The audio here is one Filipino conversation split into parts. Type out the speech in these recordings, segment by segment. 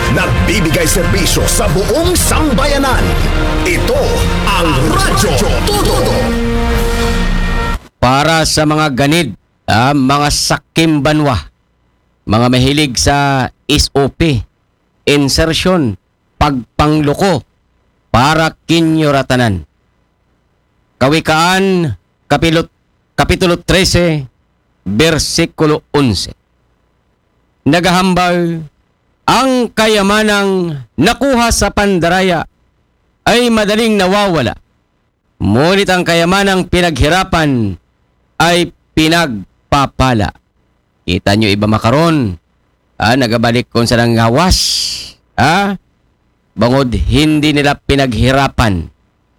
nagbibigay serbisyo sa buong sambayanan. Ito ang Radyo Todo. Para sa mga ganid, mga sakim banwa, mga mahilig sa SOP, insertion, pagpangloko, para kinyoratanan. Kawikaan, Kapitulo 13, versikulo 11. Nagahambal, ang kayamanang nakuha sa pandaraya ay madaling nawawala. Ngunit ang kayamanang pinaghirapan ay pinagpapala. Kita nyo iba makaron, nagabalik kung sa nanggawas, bangod hindi nila pinaghirapan.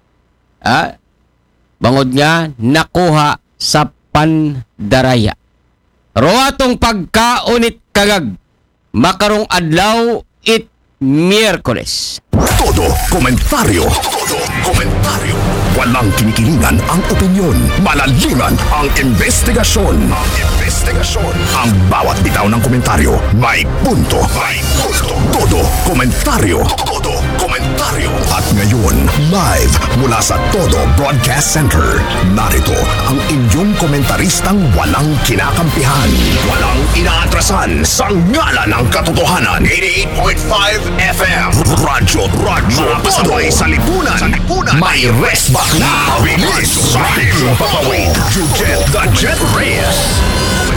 Bangod nga nakuha sa pandaraya. Roatong pagkaunit kagag, makarong adlaw it Miyerkules. Todo komentaryo. Todo komentaryo. Walang kinikilingan ang opinyon. Malalingan ang investigasyon. Ang bawat bitaw ng komentaryo may punto. Todo komentaryo. Todo komentaryo. At ngayon, live mula sa Todo Broadcast Center, narito ang inyong komentaristang walang kinakampihan, walang inaatrasan, sa ngalan ng katotohanan. 88.5 FM Radyo Todo. Sa lipunan. May restback na bilis sa higong papawid. You get the Jet Reyes.